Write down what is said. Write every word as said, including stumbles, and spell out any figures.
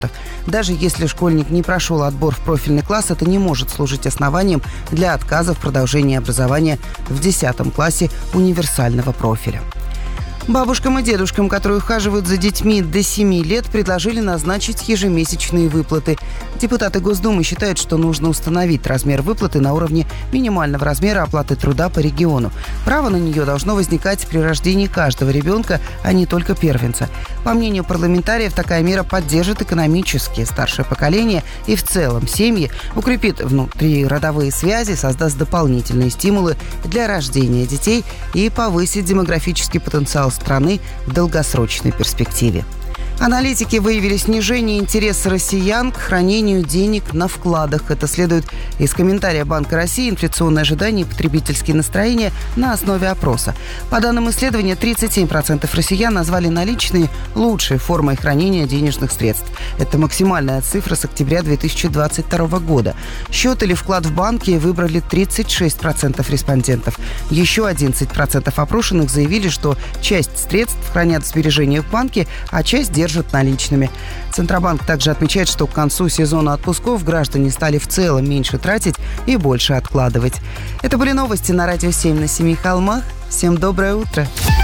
Даже если школьник не прошел отбор в профильный класс, это не может служить основанием для отказа в продолжении образования в десятом классе универсального профиля. Бабушкам и дедушкам, которые ухаживают за детьми до семи лет, предложили назначить ежемесячные выплаты. Депутаты Госдумы считают, что нужно установить размер выплаты на уровне минимального размера оплаты труда по региону. Право на нее должно возникать при рождении каждого ребенка, а не только первенца. По мнению парламентариев, такая мера поддержит экономически старшее поколение и в целом семьи, укрепит внутриродовые связи, создаст дополнительные стимулы для рождения детей и повысит демографический потенциал страны в долгосрочной перспективе. Аналитики выявили снижение интереса россиян к хранению денег на вкладах. Это следует из комментария Банка России «Инфляционные ожидания и потребительские настроения» на основе опроса. По данным исследования, тридцать семь процентов россиян назвали наличные лучшей формой хранения денежных средств. Это максимальная цифра с октября две тысячи двадцать второго года. Счет или вклад в банке выбрали тридцать шесть процентов респондентов. Еще одиннадцать процентов опрошенных заявили, что часть средств хранят сбережения в банке, а часть держат наличными. Центробанк также отмечает, что к концу сезона отпусков граждане стали в целом меньше тратить и больше откладывать. Это были новости на Радио семь на Семи холмах. Всем доброе утро.